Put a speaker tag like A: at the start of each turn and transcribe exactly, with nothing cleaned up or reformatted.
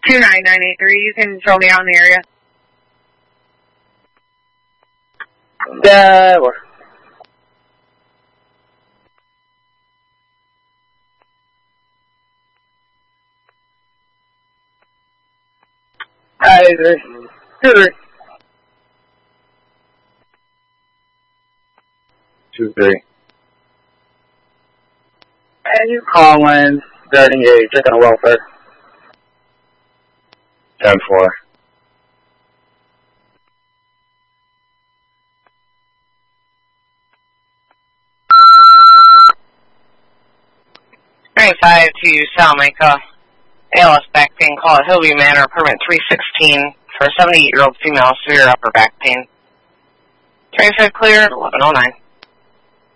A: two nine nine eight three, you can show me out in the area.
B: Yeah, we're... Hi, two Two three. And you calling regarding a check on welfare? Ten four.
C: Nine five to Salamanca. A L S back pain. Call at Hillview Manor, apartment three sixteen for a seventy-eight-year-old female, severe upper back pain. Transfer clear, eleven oh nine.